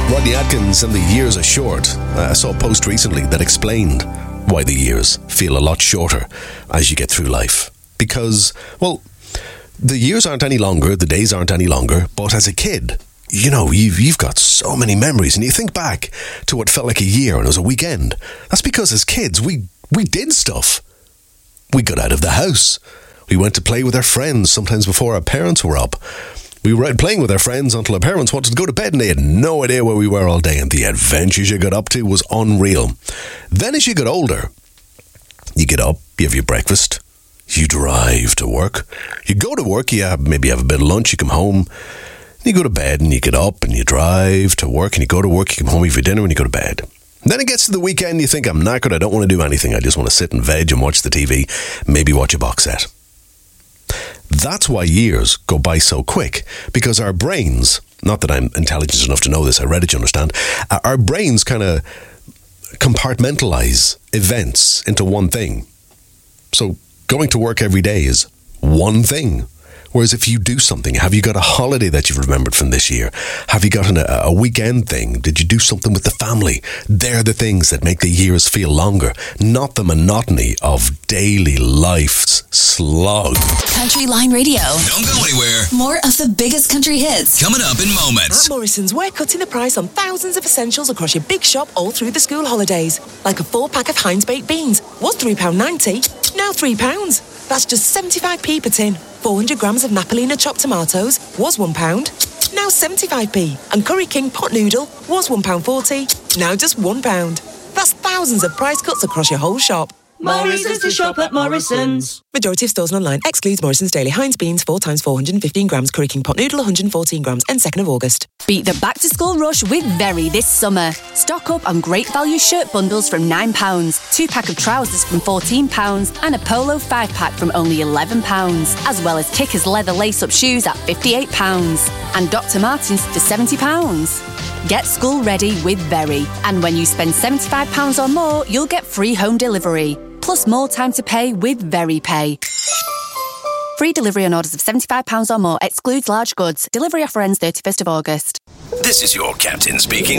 Rodney Atkins and the years are short. I saw a post recently that explained why the years feel a lot shorter as you get through life. Because, well, the years aren't any longer, the days aren't any longer, but as a kid, you know, you've got so many memories, and you think back to what felt like a year and it was a weekend. That's because as kids, we did stuff. We got out of the house. We went to play with our friends, sometimes before our parents were up. We were out playing with our friends until our parents wanted to go to bed and they had no idea where we were all day, and the adventures you got up to was unreal. Then as you get older, you get up, you have your breakfast, you drive to work, you go to work, maybe have a bit of lunch, you come home, you go to bed, and you get up and you drive to work, and you go to work, you come home, you have your dinner, and you go to bed. Then it gets to the weekend, you think, I'm knackered, I don't want to do anything, I just want to sit and veg and watch the TV, maybe watch a box set. That's why years go by so quick, because our brains, not that I'm intelligent enough to know this, I read it, you understand, our brains kind of compartmentalize events into one thing. So going to work every day is one thing. Whereas if you do something, have you got a holiday that you've remembered from this year? Have you got a weekend thing? Did you do something with the family? They're the things that make the years feel longer, not the monotony of daily life's slog. Country Line Radio. Don't go anywhere. More of the biggest country hits. Coming up in moments. At Morrison's, we're cutting the price on thousands of essentials across your big shop all through the school holidays. Like a 4-pack of Heinz baked beans. Was £3.90, now £3. That's just 75p per tin. 400 grams of Napolina chopped tomatoes was £1, now 75p. And Curry King pot noodle was £1.40, now just £1. That's thousands of price cuts across your whole shop. Morrison's to shop at Morrison's. Majority of stores and online excludes Morrison's Daily Heinz beans 4 times 415 grams, Curry King pot noodle 114 grams, and 2nd of August. Beat the back-to-school rush with Very this summer. Stock up on great value shirt bundles from £9, 2-pack of trousers from £14, and a polo 5-pack from only £11, as well as Kickers leather lace-up shoes at £58, and Dr. Martens for £70. Get school ready with Very, and when you spend £75 or more, you'll get free home delivery, plus more time to pay with Very Pay. Free delivery on orders of £75 or more excludes large goods. Delivery offer ends 31st of August. This is your captain speaking.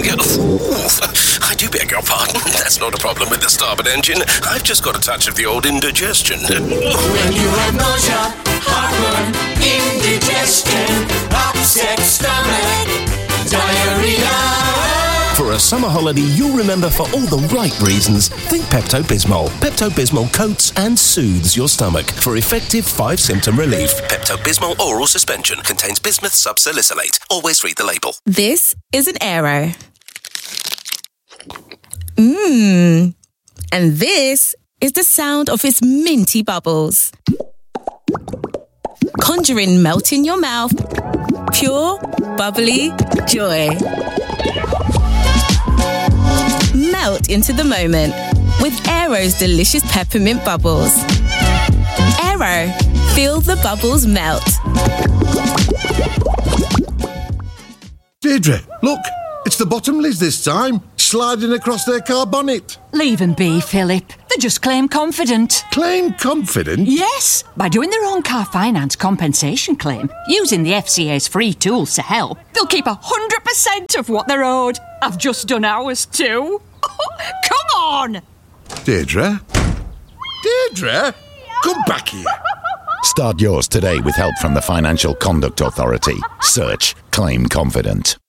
I do beg your pardon. That's not a problem with the starboard engine. I've just got a touch of the old indigestion. When you have nausea, heartburn, indigestion, upset stomach, diarrhea. For a summer holiday you'll remember for all the right reasons, think Pepto-Bismol. Pepto-Bismol coats and soothes your stomach for effective 5-symptom relief. Pepto-Bismol oral suspension contains bismuth subsalicylate. Always read the label. This is an Aero. And this is the sound of its minty bubbles. Conjuring melt in your mouth. Pure, bubbly joy. Melt into the moment with Aero's delicious peppermint bubbles. Aero, feel the bubbles melt. Deirdre, look, it's the Bottomleys this time, sliding across their car bonnet. Leave them be, Philip. They're just claim confident. Claim confident? Yes, by doing their own car finance compensation claim, using the FCA's free tools to help, they'll keep 100% of what they're owed. I've just done ours too. Come on! Deirdre? Deirdre? Come back here. Start yours today with help from the Financial Conduct Authority. Search Claim Confident.